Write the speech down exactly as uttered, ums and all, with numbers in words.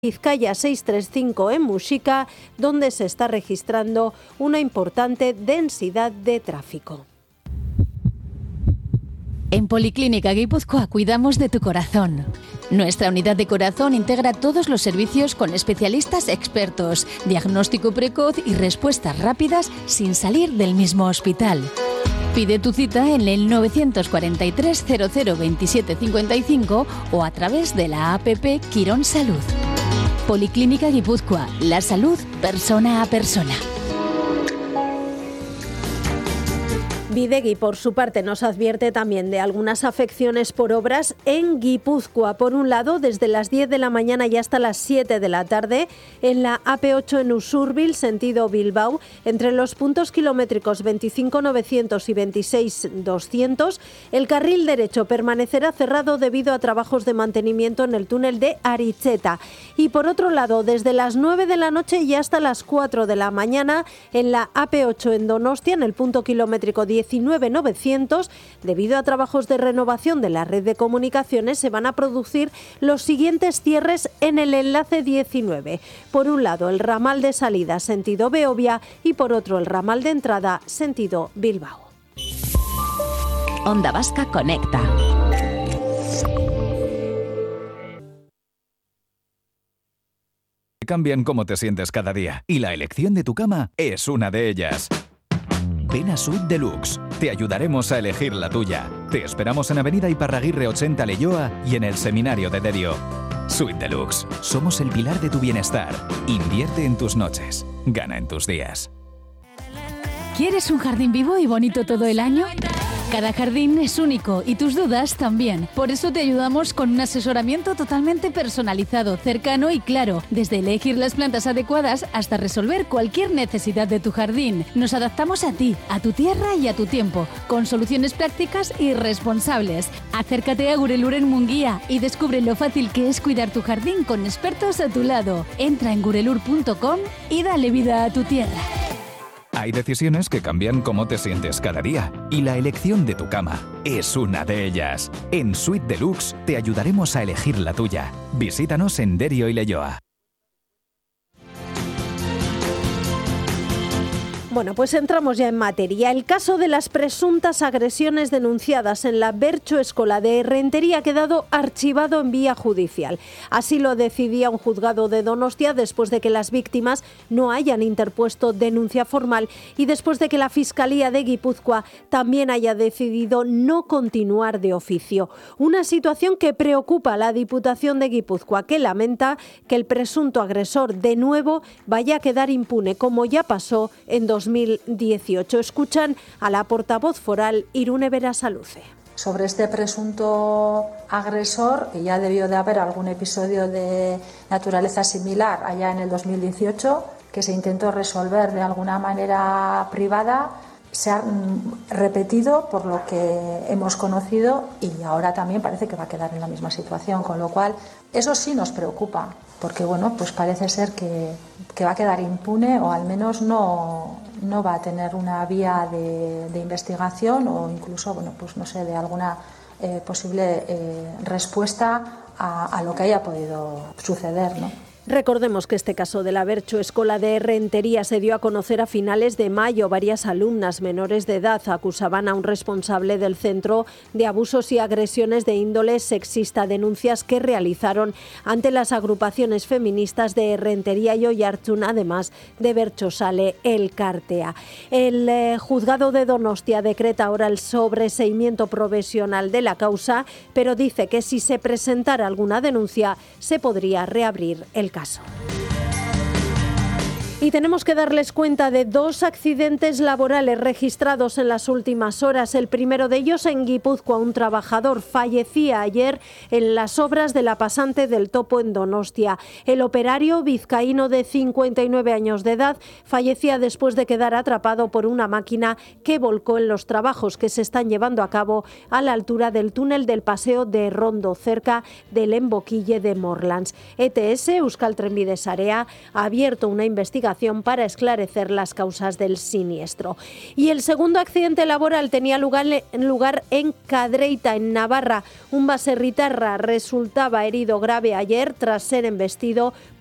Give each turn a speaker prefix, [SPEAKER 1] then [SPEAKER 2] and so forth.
[SPEAKER 1] Vizcaya seiscientos treinta y cinco en Muxica, donde se está registrando una importante densidad de tráfico.
[SPEAKER 2] En Policlínica Guipúzcoa cuidamos de tu corazón. Nuestra unidad de corazón integra todos los servicios con especialistas expertos, diagnóstico precoz y respuestas rápidas sin salir del mismo hospital. Pide tu cita en el nueve cuatro tres cero cero veintisiete cincuenta y cinco o a través de la app Quirón Salud. Policlínica Guipúzcoa, la salud persona a persona.
[SPEAKER 1] Bidegui, por su parte, nos advierte también de algunas afecciones por obras en Guipúzcoa. Por un lado, desde las diez de la mañana y hasta las siete de la tarde, en la A P ocho en Usurbil, sentido Bilbao, entre los puntos kilométricos veinticinco novecientos y veintiséis doscientos, el carril derecho permanecerá cerrado debido a trabajos de mantenimiento en el túnel de Aricheta. Y por otro lado, desde las nueve de la noche y hasta las cuatro de la mañana, en la A P ocho en Donostia, en el punto kilométrico diecinueve novecientos, debido a trabajos de renovación de la red de comunicaciones, se van a producir los siguientes cierres en el enlace diecinueve. Por un lado, el ramal de salida sentido Beovia y por otro, el ramal de entrada sentido Bilbao.
[SPEAKER 2] Onda Vasca Conecta.
[SPEAKER 3] Cambian cómo te sientes cada día y la elección de tu cama es una de ellas. Ven a Suite Deluxe. Te ayudaremos a elegir la tuya. Te esperamos en Avenida Iparraguirre ochenta Leioa y en el Seminario de Derio. Suite Deluxe. Somos el pilar de tu bienestar. Invierte en tus noches. Gana en tus días.
[SPEAKER 2] ¿Quieres un jardín vivo y bonito todo el año? Cada jardín es único y tus dudas también. Por eso te ayudamos con un asesoramiento totalmente personalizado, cercano y claro, desde elegir las plantas adecuadas hasta resolver cualquier necesidad de tu jardín. Nos adaptamos a ti, a tu tierra y a tu tiempo, con soluciones prácticas y responsables. Acércate a Gurelur en Munguía y descubre lo fácil que es cuidar tu jardín con expertos a tu lado. Entra en gurelur punto com y dale vida a tu tierra.
[SPEAKER 3] Hay decisiones que cambian cómo te sientes cada día y la elección de tu cama es una de ellas. En Suite Deluxe te ayudaremos a elegir la tuya. Visítanos en Derio y Leioa.
[SPEAKER 1] Bueno, pues entramos ya en materia. El caso de las presuntas agresiones denunciadas en la Bertxo Escola de Errentería ha quedado archivado en vía judicial. Así lo decidía un juzgado de Donostia después de que las víctimas no hayan interpuesto denuncia formal y después de que la Fiscalía de Guipúzcoa también haya decidido no continuar de oficio. Una situación que preocupa a la Diputación de Guipúzcoa, que lamenta que el presunto agresor de nuevo vaya a quedar impune, como ya pasó en dos mil dieciocho. Escuchan a la portavoz foral Irune Berasaluce.
[SPEAKER 4] Sobre este presunto agresor, que ya debió de haber algún episodio de naturaleza similar allá en el dos mil dieciocho, que se intentó resolver de alguna manera privada, se ha repetido por lo que hemos conocido y ahora también parece que va a quedar en la misma situación, con lo cual eso sí nos preocupa, porque bueno, pues parece ser que, que va a quedar impune o al menos no, no va a tener una vía de, de investigación o incluso, bueno, pues no sé, de alguna eh, posible eh, respuesta a, a lo que haya podido suceder, ¿no?
[SPEAKER 1] Recordemos que este caso de la Bertxo Escola de Errentería se dio a conocer a finales de mayo. Varias alumnas menores de edad acusaban a un responsable del centro de abusos y agresiones de índole sexista, denuncias que realizaron ante las agrupaciones feministas de Errentería y Oiartzun, además de Bertxosale Elkartea. El eh, juzgado de Donostia decreta ahora el sobreseimiento provisional de la causa, pero dice que si se presentara alguna denuncia se podría reabrir el caso. Y tenemos que darles cuenta de dos accidentes laborales registrados en las últimas horas. El primero de ellos en Guipúzcoa. Un trabajador fallecía ayer en las obras de la pasante del Topo en Donostia. El operario vizcaíno de cincuenta y nueve años de edad fallecía después de quedar atrapado por una máquina que volcó en los trabajos que se están llevando a cabo a la altura del túnel del Paseo de Rondo, cerca del emboquille de Morlans. E T S, Euskal Trenbide Sarea, ha abierto una investigación investigación para esclarecer las causas del siniestro. Y el segundo accidente laboral tenía lugar, lugar en Cadreita, en Navarra. Un baserritarra resultaba herido grave ayer tras ser embestido